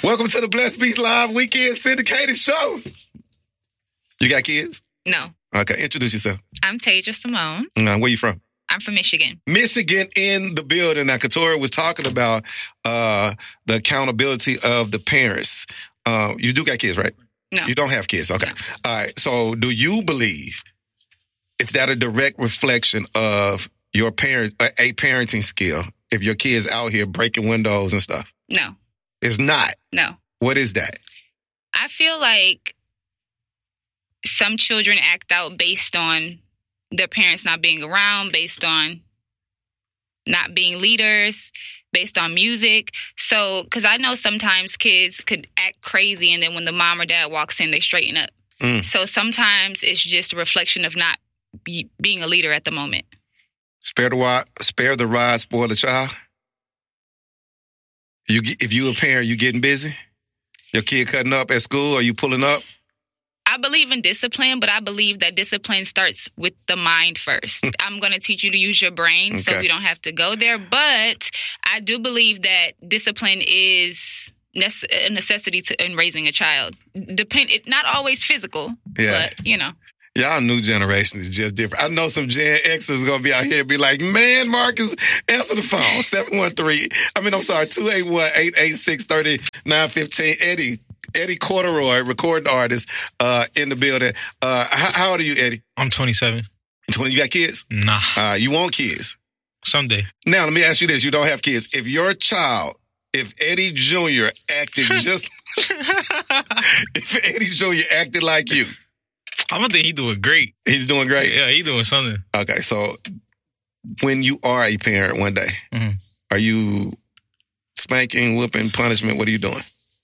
Welcome to the Blessed Beats Live Weekend Syndicated Show. You got kids? No. Okay, introduce yourself. I'm Tasia Simone. Where you from? I'm from Michigan. Michigan in the building. Now, Katora was talking about the accountability of the parents. You do got kids, right? No. You don't have kids. Okay. All right. So do you believe, is that a direct reflection of your a parenting skill if your kids out here breaking windows and stuff? No. It's not? No. What is that? I feel like some children act out based on their parents not being around, based on not being leaders, based on music. So, because I know sometimes kids could act crazy and then when the mom or dad walks in, they straighten up. So sometimes it's just a reflection of not being a leader at the moment. Spare the rod, spoil the child. If you a parent, you getting busy? Your kid cutting up at school, or you pulling up? I believe in discipline, but I believe that discipline starts with the mind first. I'm going to teach you to use your brain so we don't have to go there. But I do believe that discipline is a necessity in raising a child. Not always physical, but, you know. Y'all new generation is just different. I know some Gen X is going to be out here and be like, man, Marcus, answer the phone. 281-886-3915. Eddie Corduroy, recording artist in the building. How old are you, Eddie? I'm 27. 20. You got kids? Nah. You want kids? Someday. Now, let me ask you this. You don't have kids. If your child, if Eddie Jr. acted just... if Eddie Jr. acted like you... I don't think he's doing great. He's doing great? Yeah, he's doing something. Okay, so when you are a parent one day, are you spanking, whooping, punishment? What are you doing?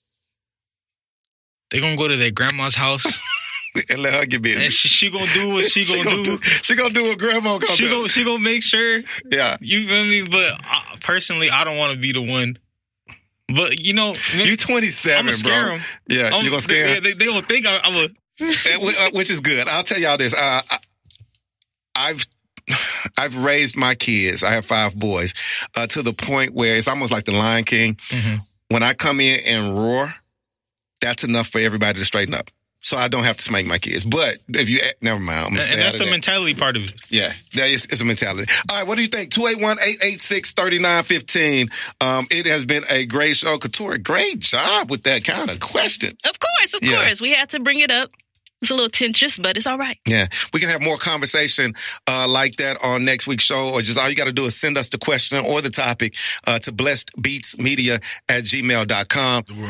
They gonna go to their grandma's house and let her get busy. And she gonna do what she gonna do. She gonna do what grandma gonna do. She gonna make sure. Yeah, you feel me? But personally, I don't want to be the one. But you know, you 27, I'm gonna scare them. Yeah, you gonna scare them. They gonna think I'm a. Which is good. I'll tell y'all this. I've raised my kids. I have 5 boys to the point where it's almost like the Lion King. When I come in and roar, that's enough for everybody to straighten up. So I don't have to spank my kids. But if you, never mind. And that's the mentality part of it. Yeah, it's a mentality. All right, what do you think? 281-886-3915. It has been a great show. Katora, great job with that kind of question. Of course. We had to bring it up. It's a little tenuous, but it's all right. Yeah. We can have more conversation like that on next week's show, or just all you got to do is send us the question or the topic to blessedbeatsmedia@gmail.com.